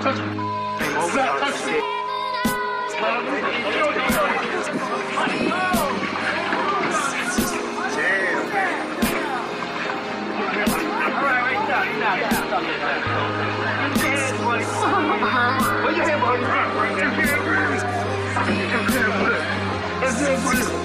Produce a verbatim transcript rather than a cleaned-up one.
touch me. Do not touch me. Where your hand behind your back? That's it, buddy.